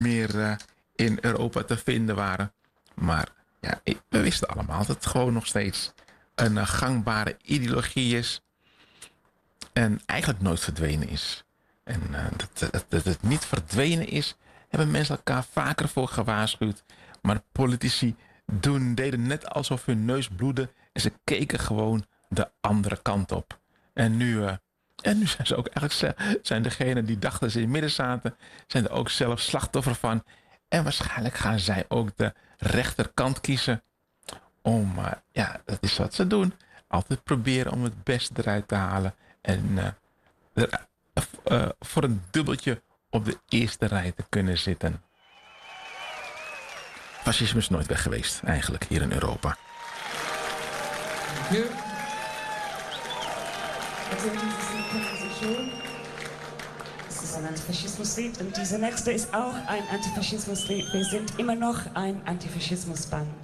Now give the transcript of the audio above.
meer in Europa te vinden waren. Maar ja, we wisten allemaal dat het gewoon nog steeds een gangbare ideologie is. En eigenlijk nooit verdwenen is. En dat het niet verdwenen is, hebben mensen elkaar vaker voor gewaarschuwd. Maar politici deden net alsof hun neus bloedde. En ze keken gewoon de andere kant op. En nu zijn ze ook eigenlijk zijn degenen die dachten ze in het midden zaten, zijn er ook zelf slachtoffer van. En waarschijnlijk gaan zij ook de rechterkant kiezen. Ja, dat is wat ze doen. Altijd proberen om het beste eruit te halen. En voor een dubbeltje op de eerste rij te kunnen zitten. Fascisme is nooit weg geweest, eigenlijk, hier in Europa. Ja. Also diese Komposition, das ist ein Antifaschismuslied und diese nächste ist auch ein Antifaschismuslied. Wir sind immer noch ein Antifaschismusband.